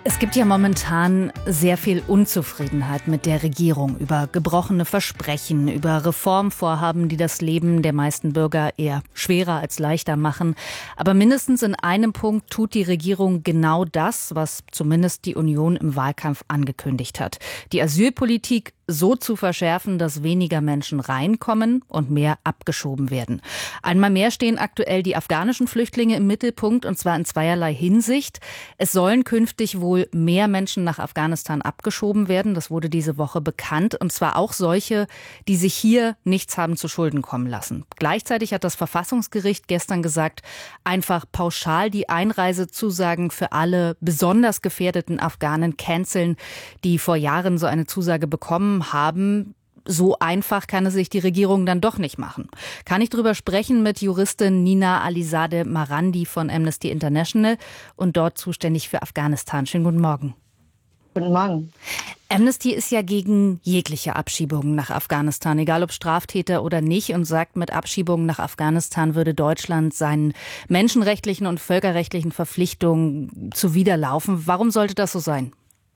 Es gibt ja momentan sehr viel Unzufriedenheit mit der Regierung über gebrochene Versprechen, über Reformvorhaben, die das Leben der meisten Bürger eher schwerer als leichter machen. Aber mindestens in einem Punkt tut die Regierung genau das, was zumindest die Union im Wahlkampf angekündigt hat. Die Asylpolitik so zu verschärfen, dass weniger Menschen reinkommen und mehr abgeschoben werden. Einmal mehr stehen aktuell die afghanischen Flüchtlinge im Mittelpunkt, und zwar in zweierlei Hinsicht. Es sollen künftig wohl mehr Menschen nach Afghanistan abgeschoben werden. Das wurde diese Woche bekannt. Und zwar auch solche, die sich hier nichts haben zu Schulden kommen lassen. Gleichzeitig hat das Verfassungsgericht gestern gesagt, einfach pauschal die Einreisezusagen für alle besonders gefährdeten Afghanen canceln, die vor Jahren so eine Zusage bekommen haben. So einfach kann es sich die Regierung dann doch nicht machen. Kann ich darüber sprechen mit Juristin Nina Alizadeh Marandi von Amnesty International und dort zuständig für Afghanistan. Schönen guten Morgen. Guten Morgen. Amnesty ist ja gegen jegliche Abschiebungen nach Afghanistan, egal ob Straftäter oder nicht, und sagt, mit Abschiebungen nach Afghanistan würde Deutschland seinen menschenrechtlichen und völkerrechtlichen Verpflichtungen zuwiderlaufen. Warum sollte das so sein?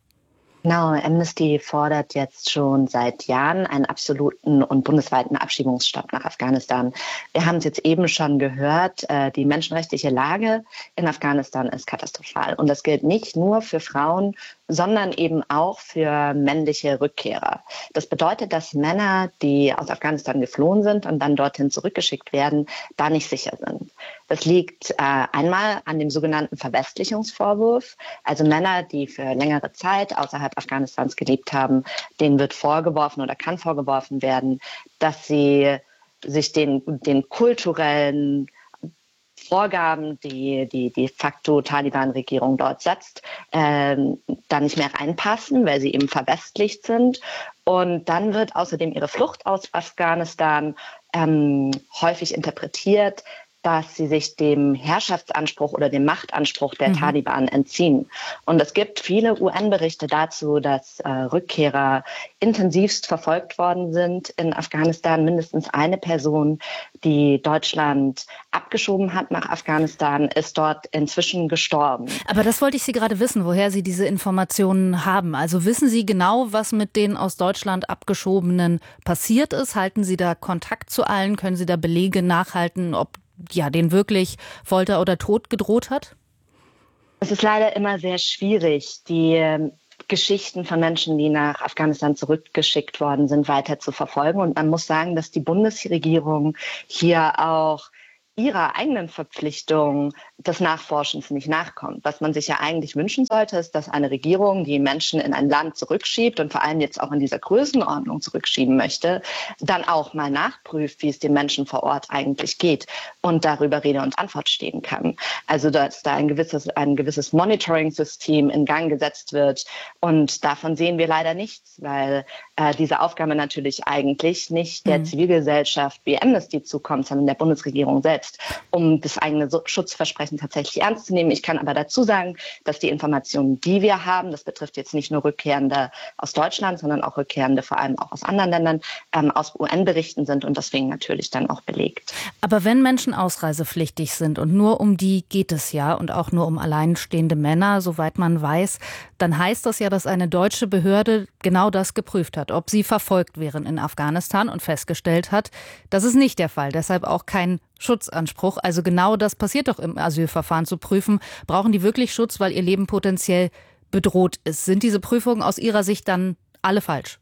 Genau, Amnesty fordert jetzt schon seit Jahren einen absoluten und bundesweiten Abschiebungsstopp nach Afghanistan. Wir haben es jetzt eben schon gehört, die menschenrechtliche Lage in Afghanistan ist katastrophal. Und das gilt nicht nur für Frauen, sondern eben auch für männliche Rückkehrer. Das bedeutet, dass Männer, die aus Afghanistan geflohen sind und dann dorthin zurückgeschickt werden, da nicht sicher sind. Das liegt einmal an dem sogenannten Verwestlichungsvorwurf. Also Männer, die für längere Zeit außerhalb Afghanistans gelebt haben, denen wird vorgeworfen oder kann vorgeworfen werden, dass sie sich den kulturellen Vorgaben, die de facto Taliban-Regierung dort setzt, da nicht mehr reinpassen, weil sie eben verwestlicht sind. Und dann wird außerdem ihre Flucht aus Afghanistan häufig interpretiert, dass sie sich dem Herrschaftsanspruch oder dem Machtanspruch der Taliban entziehen. Und es gibt viele UN-Berichte dazu, dass Rückkehrer intensivst verfolgt worden sind in Afghanistan. Mindestens eine Person, die Deutschland abgeschoben hat nach Afghanistan, ist dort inzwischen gestorben. Aber das wollte ich Sie gerade wissen, woher Sie diese Informationen haben. Also wissen Sie genau, was mit den aus Deutschland Abgeschobenen passiert ist? Halten Sie da Kontakt zu allen? Können Sie da Belege nachhalten, ob denen wirklich Folter oder Tod gedroht hat? Es ist leider immer sehr schwierig, die Geschichten von Menschen, die nach Afghanistan zurückgeschickt worden sind, weiter zu verfolgen. Und man muss sagen, dass die Bundesregierung hier auch ihrer eigenen Verpflichtung des Nachforschens nicht nachkommt. Was man sich ja eigentlich wünschen sollte, ist, dass eine Regierung, die Menschen in ein Land zurückschiebt und vor allem jetzt auch in dieser Größenordnung zurückschieben möchte, dann auch mal nachprüft, wie es den Menschen vor Ort eigentlich geht und darüber Rede und Antwort stehen kann. Also dass da ein gewisses Monitoring-System in Gang gesetzt wird, und davon sehen wir leider nichts, weil diese Aufgabe natürlich eigentlich nicht der Zivilgesellschaft wie Amnesty zukommt, sondern der Bundesregierung selbst, um das eigene Schutzversprechen tatsächlich ernst zu nehmen. Ich kann aber dazu sagen, dass die Informationen, die wir haben, das betrifft jetzt nicht nur Rückkehrende aus Deutschland, sondern auch Rückkehrende vor allem auch aus anderen Ländern, aus UN-Berichten sind und deswegen natürlich dann auch belegt. Aber wenn Menschen ausreisepflichtig sind, und nur um die geht es ja und auch nur um alleinstehende Männer, soweit man weiß, dann heißt das ja, dass eine deutsche Behörde genau das geprüft hat, ob sie verfolgt wären in Afghanistan und festgestellt hat, das ist nicht der Fall. Deshalb auch kein Schutzanspruch. Also genau das passiert doch im Asylverfahren, zu prüfen, brauchen die wirklich Schutz, weil ihr Leben potenziell bedroht ist. Sind diese Prüfungen aus Ihrer Sicht dann alle falsch?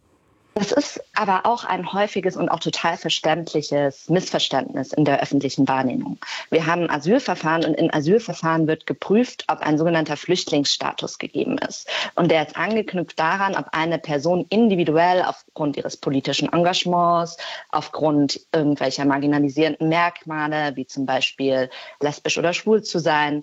Das ist aber auch ein häufiges und auch total verständliches Missverständnis in der öffentlichen Wahrnehmung. Wir haben ein Asylverfahren und in Asylverfahren wird geprüft, ob ein sogenannter Flüchtlingsstatus gegeben ist. Und der ist angeknüpft daran, ob eine Person individuell aufgrund ihres politischen Engagements, aufgrund irgendwelcher marginalisierenden Merkmale, wie zum Beispiel lesbisch oder schwul zu sein,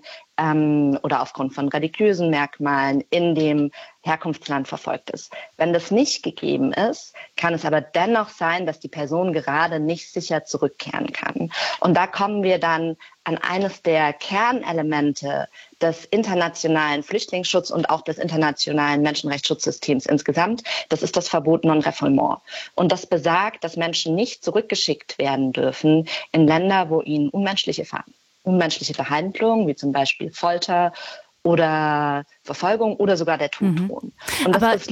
oder aufgrund von religiösen Merkmalen in dem Herkunftsland verfolgt ist. Wenn das nicht gegeben ist, kann es aber dennoch sein, dass die Person gerade nicht sicher zurückkehren kann. Und da kommen wir dann an eines der Kernelemente des internationalen Flüchtlingsschutzes und auch des internationalen Menschenrechtsschutzsystems insgesamt. Das ist das Verbot Non-Refoulement. Und das besagt, dass Menschen nicht zurückgeschickt werden dürfen in Länder, wo ihnen unmenschliche Behandlung, wie zum Beispiel Folter oder Verfolgung oder sogar der Tod drohen. Und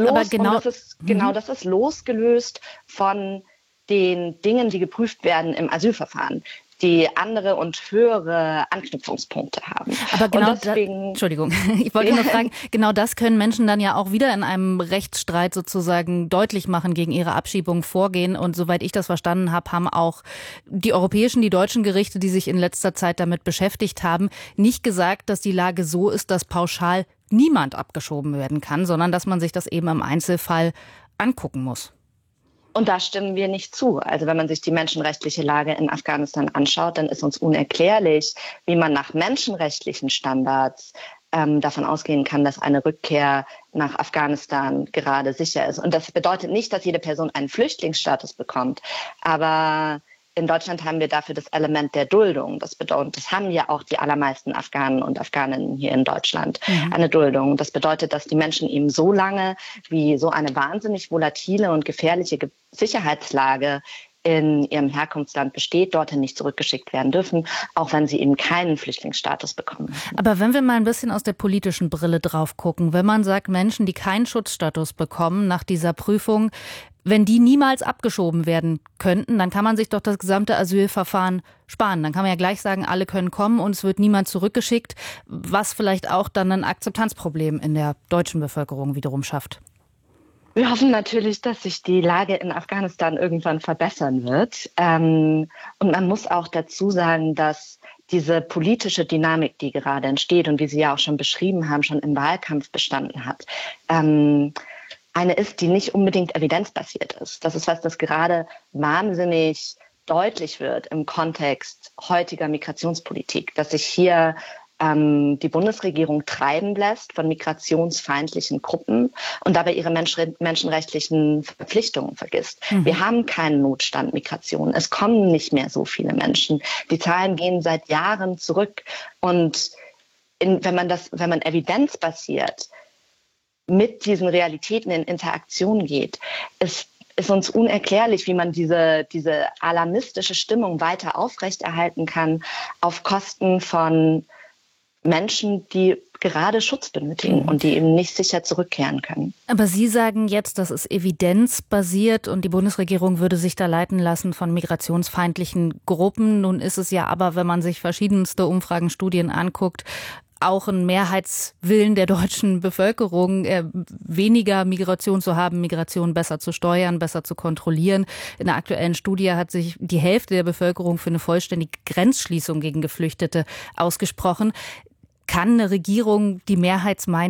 das ist losgelöst von den Dingen, die geprüft werden im Asylverfahren, die andere und höhere Anknüpfungspunkte haben. Aber genau Entschuldigung, ich wollte nur fragen, genau das können Menschen dann ja auch wieder in einem Rechtsstreit sozusagen deutlich machen, gegen ihre Abschiebung vorgehen. Und soweit ich das verstanden habe, haben auch die europäischen, die deutschen Gerichte, die sich in letzter Zeit damit beschäftigt haben, nicht gesagt, dass die Lage so ist, dass pauschal niemand abgeschoben werden kann, sondern dass man sich das eben im Einzelfall angucken muss. Und da stimmen wir nicht zu. Also wenn man sich die menschenrechtliche Lage in Afghanistan anschaut, dann ist uns unerklärlich, wie man nach menschenrechtlichen Standards davon ausgehen kann, dass eine Rückkehr nach Afghanistan gerade sicher ist. Und das bedeutet nicht, dass jede Person einen Flüchtlingsstatus bekommt. Aber in Deutschland haben wir dafür das Element der Duldung. Das bedeutet, das haben ja auch die allermeisten Afghanen und Afghaninnen hier in Deutschland, eine Duldung. Das bedeutet, dass die Menschen eben so lange, wie so eine wahnsinnig volatile und gefährliche Sicherheitslage in ihrem Herkunftsland besteht, dorthin nicht zurückgeschickt werden dürfen, auch wenn sie eben keinen Flüchtlingsstatus bekommen. Aber wenn wir mal ein bisschen aus der politischen Brille drauf gucken, wenn man sagt, Menschen, die keinen Schutzstatus bekommen nach dieser Prüfung, wenn die niemals abgeschoben werden könnten, dann kann man sich doch das gesamte Asylverfahren sparen. Dann kann man ja gleich sagen, alle können kommen und es wird niemand zurückgeschickt, was vielleicht auch dann ein Akzeptanzproblem in der deutschen Bevölkerung wiederum schafft. Wir hoffen natürlich, dass sich die Lage in Afghanistan irgendwann verbessern wird. Und man muss auch dazu sagen, dass diese politische Dynamik, die gerade entsteht und wie Sie ja auch schon beschrieben haben, schon im Wahlkampf bestanden hat, eine ist, die nicht unbedingt evidenzbasiert ist. Das ist was, das gerade wahnsinnig deutlich wird im Kontext heutiger Migrationspolitik, dass sich hier die Bundesregierung treiben lässt von migrationsfeindlichen Gruppen und dabei ihre menschenrechtlichen Verpflichtungen vergisst. Wir haben keinen Notstand Migration. Es kommen nicht mehr so viele Menschen. Die Zahlen gehen seit Jahren zurück. Und wenn man evidenzbasiert mit diesen Realitäten in Interaktion geht, ist uns unerklärlich, wie man diese alarmistische Stimmung weiter aufrechterhalten kann auf Kosten von Menschen, die gerade Schutz benötigen und die eben nicht sicher zurückkehren können. Aber Sie sagen jetzt, das ist evidenzbasiert und die Bundesregierung würde sich da leiten lassen von migrationsfeindlichen Gruppen. Nun ist es ja aber, wenn man sich verschiedenste Umfragen, Studien anguckt, auch ein Mehrheitswillen der deutschen Bevölkerung, weniger Migration zu haben, Migration besser zu steuern, besser zu kontrollieren. In der aktuellen Studie hat sich die Hälfte der Bevölkerung für eine vollständige Grenzschließung gegen Geflüchtete ausgesprochen. Kann eine Regierung die Mehrheitsmeinung